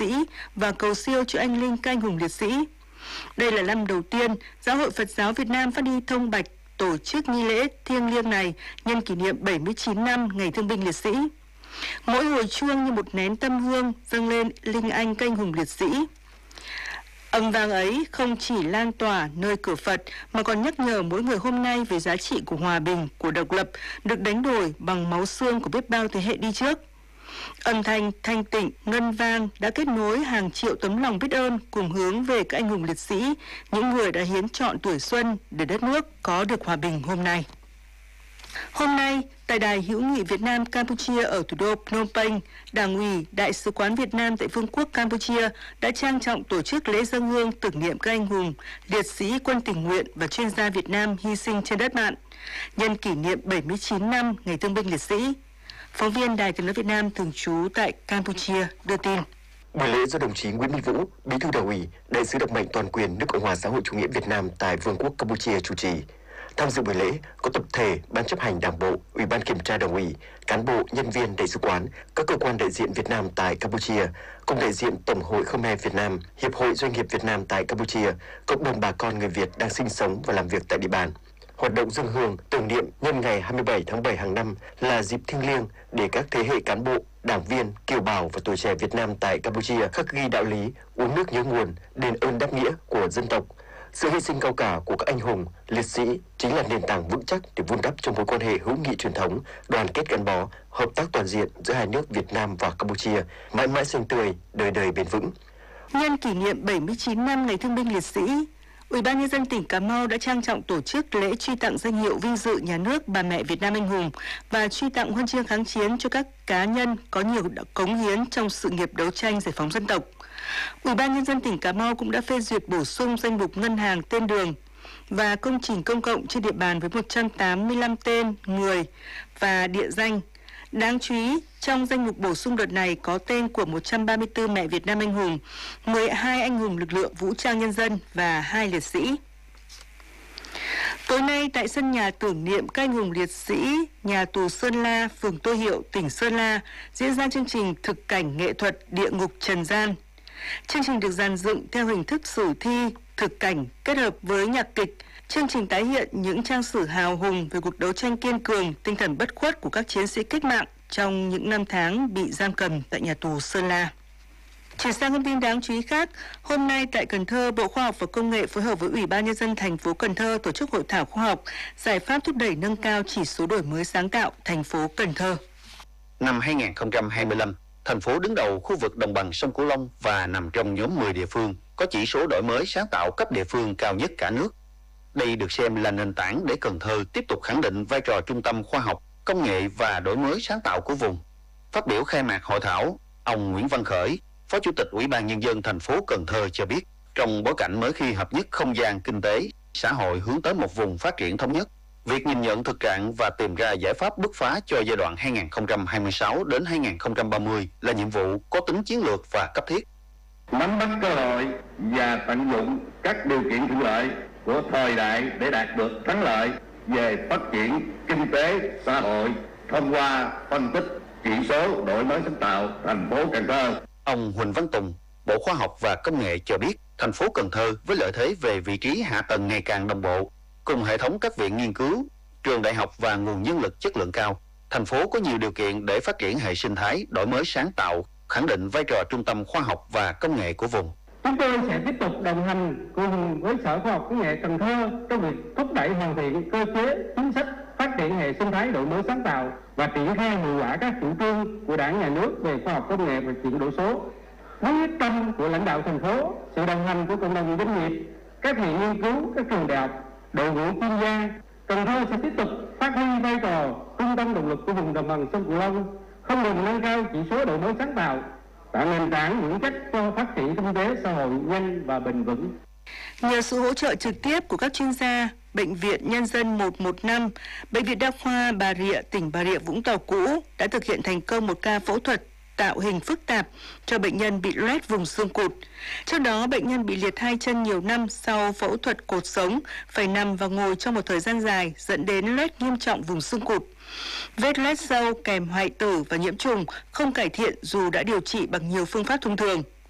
sĩ và cầu siêu cho anh linh các anh hùng liệt sĩ. Đây là năm đầu tiên Giáo hội Phật giáo Việt Nam phát đi thông bạch tổ chức nghi lễ thiêng liêng này nhân kỷ niệm 79 năm Ngày Thương binh Liệt sĩ. Mỗi hồi chuông như một nén tâm hương dâng lên linh anh các anh hùng liệt sĩ. Âm vang ấy không chỉ lan tỏa nơi cửa Phật mà còn nhắc nhở mỗi người hôm nay về giá trị của hòa bình, của độc lập được đánh đổi bằng máu xương của biết bao thế hệ đi trước. Âm thanh thanh tịnh, ngân vang đã kết nối hàng triệu tấm lòng biết ơn cùng hướng về các anh hùng liệt sĩ, những người đã hiến trọn tuổi xuân để đất nước có được hòa bình hôm nay. Hôm nay, tại Đài hữu nghị Việt Nam Campuchia ở thủ đô Phnom Penh, Đảng ủy Đại sứ quán Việt Nam tại Vương quốc Campuchia đã trang trọng tổ chức lễ dâng hương tưởng niệm các anh hùng, liệt sĩ quân tình nguyện và chuyên gia Việt Nam hy sinh trên đất bạn, nhân kỷ niệm 79 năm Ngày Thương binh Liệt sĩ. Phóng viên Đài Tiếng nói Việt Nam thường trú tại Campuchia đưa tin. Buổi lễ do đồng chí Nguyễn Minh Vũ, Bí thư Đảng ủy, Đại sứ đặc mệnh toàn quyền nước Cộng hòa Xã hội chủ nghĩa Việt Nam tại Vương quốc Campuchia chủ trì. Tham dự buổi lễ có tập thể Ban chấp hành Đảng bộ, Ủy ban kiểm tra Đảng ủy, cán bộ, nhân viên đại sứ quán, các cơ quan đại diện Việt Nam tại Campuchia, cùng đại diện Tổng hội Khmer Việt Nam, Hiệp hội Doanh nghiệp Việt Nam tại Campuchia, cộng đồng bà con người Việt đang sinh sống và làm việc tại địa bàn. Hoạt động dâng hương tưởng niệm nhân ngày 27 tháng 7 hàng năm là dịp thiêng liêng để các thế hệ cán bộ, đảng viên, kiều bào và tuổi trẻ Việt Nam tại Campuchia khắc ghi đạo lý, uống nước nhớ nguồn, đền ơn đáp nghĩa của dân tộc. Sự hy sinh cao cả của các anh hùng, liệt sĩ chính là nền tảng vững chắc để vun đắp trong mối quan hệ hữu nghị truyền thống, đoàn kết gắn bó, hợp tác toàn diện giữa hai nước Việt Nam và Campuchia, mãi mãi xanh tươi, đời đời bền vững. Nhân kỷ niệm 79 năm Ngày Thương binh Liệt sĩ, Ủy ban Nhân dân tỉnh Cà Mau đã trang trọng tổ chức lễ truy tặng danh hiệu vinh dự nhà nước Bà mẹ Việt Nam anh hùng và truy tặng huân chương kháng chiến cho các cá nhân có nhiều cống hiến trong sự nghiệp đấu tranh giải phóng dân tộc. Ủy ban Nhân dân tỉnh Cà Mau cũng đã phê duyệt bổ sung danh mục ngân hàng, tên đường và công trình công cộng trên địa bàn với 185 tên, người và địa danh. Đáng chú ý, trong danh mục bổ sung đợt này có tên của 134 mẹ Việt Nam anh hùng, 12 anh hùng lực lượng vũ trang nhân dân và 2 liệt sĩ. Tối nay tại sân nhà tưởng niệm các anh hùng liệt sĩ, nhà tù Sơn La, phường Tô Hiệu, tỉnh Sơn La diễn ra chương trình thực cảnh nghệ thuật Địa ngục trần gian. Chương trình được dàn dựng theo hình thức sử thi, thực cảnh kết hợp với nhạc kịch. Chương trình tái hiện những trang sử hào hùng về cuộc đấu tranh kiên cường, tinh thần bất khuất của các chiến sĩ cách mạng trong những năm tháng bị giam cầm tại nhà tù Sơn La. Chuyển sang thông tin đáng chú ý khác, hôm nay tại Cần Thơ, Bộ Khoa học và Công nghệ phối hợp với Ủy ban Nhân dân thành phố Cần Thơ tổ chức hội thảo khoa học, giải pháp thúc đẩy nâng cao chỉ số đổi mới sáng tạo thành phố Cần Thơ. Năm 2025, thành phố đứng đầu khu vực đồng bằng sông Cửu Long và nằm trong nhóm 10 địa phương có chỉ số đổi mới sáng tạo cấp địa phương cao nhất cả nước. Đây được xem là nền tảng để Cần Thơ tiếp tục khẳng định vai trò trung tâm khoa học, công nghệ và đổi mới sáng tạo của vùng. Phát biểu khai mạc hội thảo, ông Nguyễn Văn Khởi, Phó Chủ tịch Ủy ban Nhân dân thành phố Cần Thơ cho biết, trong bối cảnh mới khi hợp nhất không gian kinh tế, xã hội hướng tới một vùng phát triển thống nhất, việc nhìn nhận thực trạng và tìm ra giải pháp bứt phá cho giai đoạn 2026 đến 2030 là nhiệm vụ có tính chiến lược và cấp thiết. Nắm bắt cơ hội và tận dụng các điều kiện thuận lợi của thời đại để đạt được thắng lợi về phát triển kinh tế xã hội thông qua phân tích chỉ số đổi mới sáng tạo thành phố Cần Thơ. Ông Huỳnh Văn Tùng, Bộ Khoa học và Công nghệ cho biết, thành phố Cần Thơ với lợi thế về vị trí hạ tầng ngày càng đồng bộ, cùng hệ thống các viện nghiên cứu, trường đại học và nguồn nhân lực chất lượng cao, thành phố có nhiều điều kiện để phát triển hệ sinh thái đổi mới sáng tạo, khẳng định vai trò trung tâm khoa học và công nghệ của vùng. Chúng tôi sẽ tiếp tục đồng hành cùng với Sở Khoa học Công nghệ Cần Thơ trong việc thúc đẩy hoàn thiện cơ chế, chính sách phát triển hệ sinh thái đổi mới sáng tạo và triển khai hiệu quả các chủ trương của Đảng, Nhà nước về khoa học công nghệ và chuyển đổi số. Với quyết tâm của lãnh đạo thành phố, sự đồng hành của cộng đồng doanh nghiệp, các viện nghiên cứu, các trường đại học, đội ngũ chuyên gia, Cần Thơ sẽ tiếp tục phát huy vai trò trung tâm động lực của vùng đồng bằng sông Cửu Long, không ngừng nâng cao chỉ số đổi mới sáng tạo, tạo nền tảng vững chắc cho phát triển kinh tế xã hội nhanh và bền vững. Nhờ sự hỗ trợ trực tiếp của các chuyên gia, Bệnh viện Nhân dân 115, Bệnh viện Đa khoa Bà Rịa, tỉnh Bà Rịa Vũng Tàu cũ đã thực hiện thành công một ca phẫu thuật tạo hình phức tạp cho bệnh nhân bị loét vùng xương cụt. Trước đó, bệnh nhân bị liệt hai chân nhiều năm sau phẫu thuật cột sống, phải nằm và ngồi trong một thời gian dài dẫn đến loét nghiêm trọng vùng xương cụt. Vết loét sâu kèm hoại tử và nhiễm trùng không cải thiện dù đã điều trị bằng nhiều phương pháp thông thường.